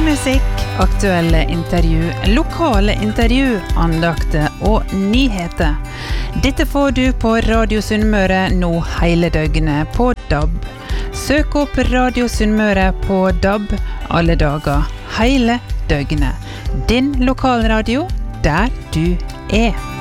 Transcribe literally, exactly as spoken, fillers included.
musikk, aktuelle intervju, lokale intervju, andakter og nyheter. Dette får du på Radio Sunnmøre nå hele døgnet på D A B. Søk opp Radio Sunnmøre på D A B alle dager, hele døgnet. Din lokalradio, der du er.